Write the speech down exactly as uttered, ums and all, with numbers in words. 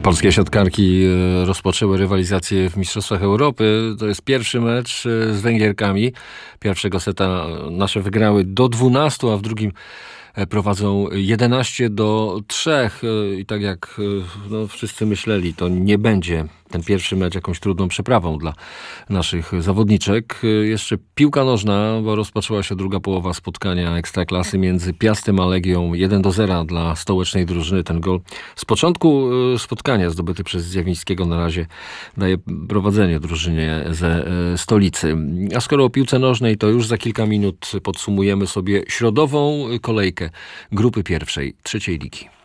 Polskie siatkarki rozpoczęły rywalizację w Mistrzostwach Europy. To jest pierwszy mecz z Węgierkami. Pierwszego seta nasze wygrały do dwunastu, a w drugim prowadzą jedenaście do trzech. I tak jak no, wszyscy myśleli, to nie będzie ten pierwszy mecz jakąś trudną przeprawą dla naszych zawodniczek. Jeszcze piłka nożna, bo rozpoczęła się druga połowa spotkania Ekstraklasy między Piastem a Legią. jeden do zera dla stołecznej drużyny. Ten gol z początku spotkania zdobyty przez Zjawińskiego na razie daje prowadzenie drużynie ze stolicy. A skoro o piłce nożnej, to już za kilka minut podsumujemy sobie środową kolejkę grupy pierwszej, trzeciej ligi.